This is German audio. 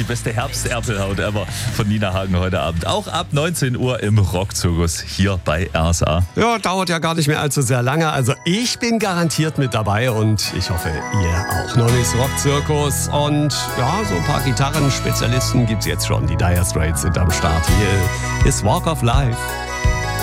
beste Herbst-Erpelhaut ever von Nina Hagen heute Abend. Auch ab 19 Uhr im Rockzirkus hier bei RSA. Ja, dauert ja gar nicht mehr allzu sehr lange. Also ich bin garantiert mit dabei und ich hoffe, ihr auch. Neues Rockzirkus und ja, so ein paar Gitarrenspezialisten gibt's jetzt schon. Die Dire Straits sind am Start. Hier ist Walk of Life.